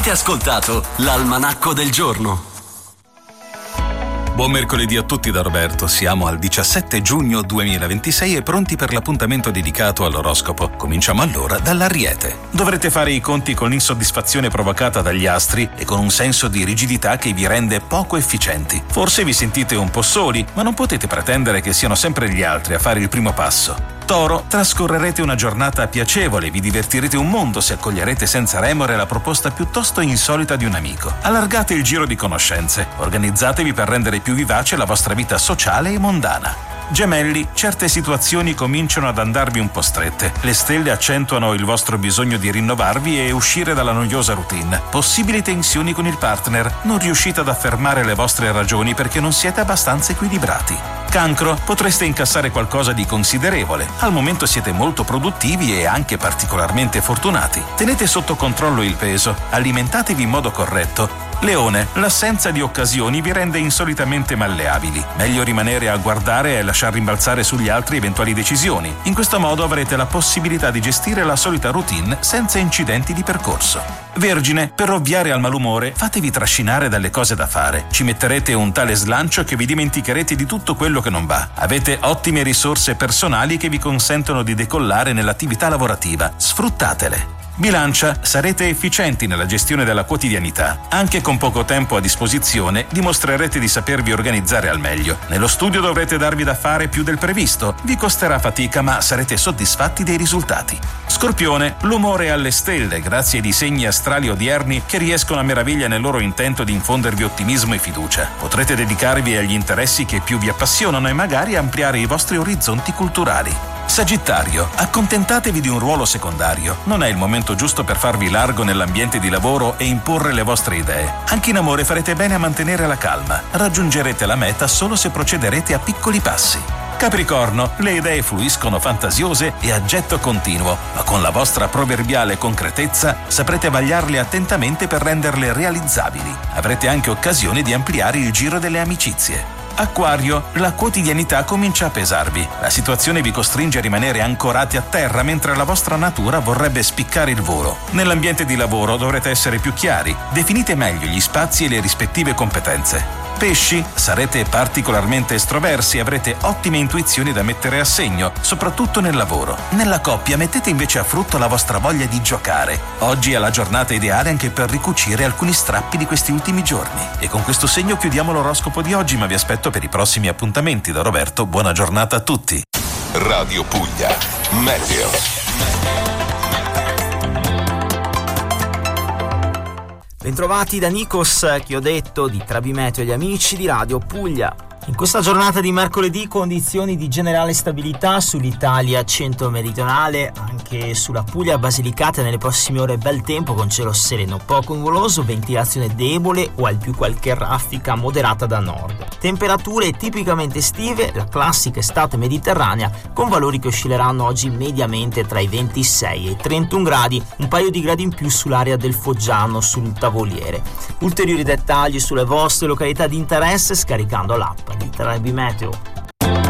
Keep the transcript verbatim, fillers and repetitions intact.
Ti ha ascoltato l'Almanacco del giorno. Buon mercoledì a tutti da Roberto, siamo al diciassette giugno duemilaventisei e pronti per l'appuntamento dedicato all'oroscopo. Cominciamo allora dall'Ariete. Dovrete fare i conti con l'insoddisfazione provocata dagli astri e con un senso di rigidità che vi rende poco efficienti. Forse vi sentite un po' soli, ma non potete pretendere che siano sempre gli altri a fare il primo passo. Toro, trascorrerete una giornata piacevole, vi divertirete un mondo se accoglierete senza remore la proposta piuttosto insolita di un amico. Allargate il giro di conoscenze, organizzatevi per rendere più vivace la vostra vita sociale e mondana. Gemelli, certe situazioni cominciano ad andarvi un po' strette. Le stelle accentuano il vostro bisogno di rinnovarvi e uscire dalla noiosa routine. Possibili tensioni con il partner, non riuscite ad affermare le vostre ragioni perché non siete abbastanza equilibrati. Cancro, potreste incassare qualcosa di considerevole. Al momento siete molto produttivi e anche particolarmente fortunati. Tenete sotto controllo il peso, alimentatevi in modo corretto. Leone, l'assenza di occasioni vi rende insolitamente malleabili. Meglio rimanere a guardare e lasciar rimbalzare sugli altri eventuali decisioni. In questo modo avrete la possibilità di gestire la solita routine senza incidenti di percorso. Vergine, per ovviare al malumore, fatevi trascinare dalle cose da fare. Ci metterete un tale slancio che vi dimenticherete di tutto quello che non va. Avete ottime risorse personali che vi consentono di decollare nell'attività lavorativa. Sfruttatele. Bilancia, sarete efficienti nella gestione della quotidianità. Anche con poco tempo a disposizione dimostrerete di sapervi organizzare al meglio. Nello studio dovrete darvi da fare più del previsto. Vi costerà fatica, ma sarete soddisfatti dei risultati. Scorpione, l'umore è alle stelle grazie ai disegni astrali odierni che riescono a meraviglia nel loro intento di infondervi ottimismo e fiducia. Potrete dedicarvi agli interessi che più vi appassionano e magari ampliare i vostri orizzonti culturali. Sagittario, accontentatevi di un ruolo secondario. Non è il momento giusto per farvi largo nell'ambiente di lavoro e imporre le vostre idee. Anche in amore farete bene a mantenere la calma. Raggiungerete la meta solo se procederete a piccoli passi. Capricorno, le idee fluiscono fantasiose e a getto continuo, ma con la vostra proverbiale concretezza saprete vagliarle attentamente per renderle realizzabili. Avrete anche occasione di ampliare il giro delle amicizie. Acquario, la quotidianità comincia a pesarvi. La situazione vi costringe a rimanere ancorati a terra mentre la vostra natura vorrebbe spiccare il volo. Nell'ambiente di lavoro dovrete essere più chiari. Definite meglio gli spazi e le rispettive competenze. Pesci, sarete particolarmente estroversi e avrete ottime intuizioni da mettere a segno, soprattutto nel lavoro. Nella coppia mettete invece a frutto la vostra voglia di giocare. Oggi è la giornata ideale anche per ricucire alcuni strappi di questi ultimi giorni. E con questo segno chiudiamo l'oroscopo di oggi, ma vi aspetto per i prossimi appuntamenti. Da Roberto, buona giornata a tutti. Radio Puglia, Meteo. Bentrovati da Nikos, che ho detto di Trabimeteo e gli amici di Radio Puglia. In questa giornata di mercoledì condizioni di generale stabilità sull'Italia centro-meridionale, anche sulla Puglia Basilicata nelle prossime ore bel tempo con cielo sereno poco nuvoloso, ventilazione debole o al più qualche raffica moderata da nord. Temperature tipicamente estive, la classica estate mediterranea con valori che oscilleranno oggi mediamente tra i ventisei e i trentuno gradi, un paio di gradi in più sull'area del Foggiano sul Tavoliere. Ulteriori dettagli sulle vostre località di interesse scaricando l'app di Trabimeteo.